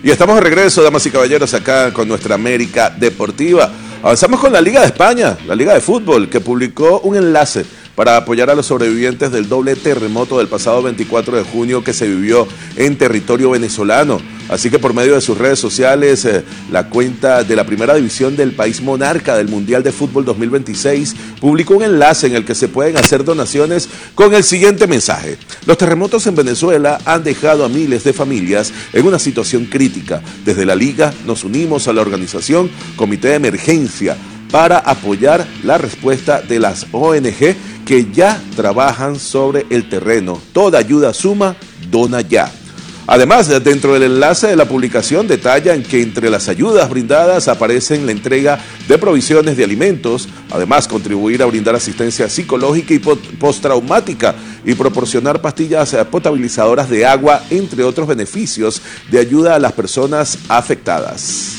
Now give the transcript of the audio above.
Y estamos de regreso, damas y caballeros, acá con nuestra América Deportiva. Avanzamos con la Liga de España, la Liga de Fútbol, que publicó un enlace para apoyar a los sobrevivientes del doble terremoto del pasado 24 de junio que se vivió en territorio venezolano. Así que por medio de sus redes sociales, la cuenta de la primera división del país monarca del Mundial de Fútbol 2026 publicó un enlace en el que se pueden hacer donaciones con el siguiente mensaje. Los terremotos en Venezuela han dejado a miles de familias en una situación crítica. Desde la Liga nos unimos a la organización Comité de Emergencia para apoyar la respuesta de las ONG que ya trabajan sobre el terreno. Toda ayuda suma, dona ya. Además, dentro del enlace de la publicación detallan que entre las ayudas brindadas aparecen la entrega de provisiones de alimentos, además contribuir a brindar asistencia psicológica y postraumática y proporcionar pastillas potabilizadoras de agua, entre otros beneficios de ayuda a las personas afectadas.